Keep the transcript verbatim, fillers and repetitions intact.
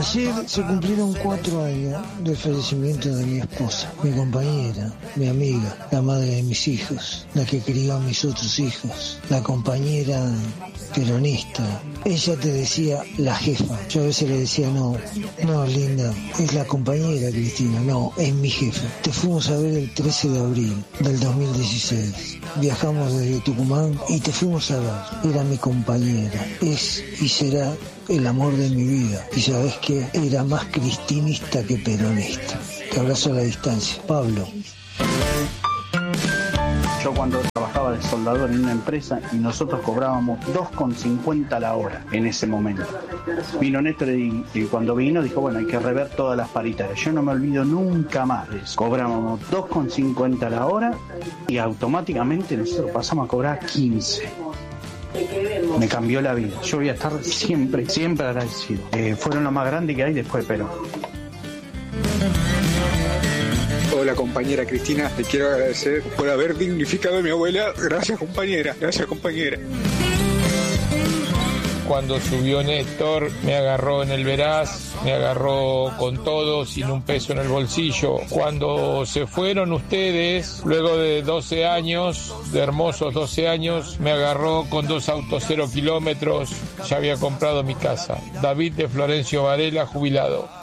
Ayer se cumplieron cuatro años del fallecimiento de mi esposa, mi compañera, mi amiga, la madre de mis hijos, la que crió a mis otros hijos, la compañera peronista. Ella te decía la jefa. Yo a veces le decía, no, no, linda, es la compañera Cristina, no, es mi jefa. Te fuimos a ver el trece de abril del dos mil dieciséis. Viajamos desde Tucumán y te fuimos a ver. Era mi compañera, es y será el amor de mi vida. Y sabes que era más cristinista que peronista. Te abrazo a la distancia. Pablo. Yo cuando trabajaba de soldador en una empresa y nosotros cobrábamos dos con cincuenta la hora en ese momento. Vino Néstor y, y cuando vino dijo, bueno, hay que rever todas las paritarias. Yo no me olvido nunca más de eso. Cobrábamos dos con cincuenta la hora y automáticamente nosotros pasamos a cobrar quince. Me cambió la vida. Yo voy a estar siempre, siempre agradecido. Eh, fueron lo más grande que hay después de Perón. Hola compañera Cristina, te quiero agradecer por haber dignificado a mi abuela. Gracias compañera, gracias compañera. Cuando subió Néstor me agarró en el veraz, me agarró con todo, sin un peso en el bolsillo. Cuando se fueron ustedes, luego de doce años, de hermosos doce años, me agarró con dos autos cero kilómetros, ya había comprado mi casa. David de Florencio Varela, jubilado.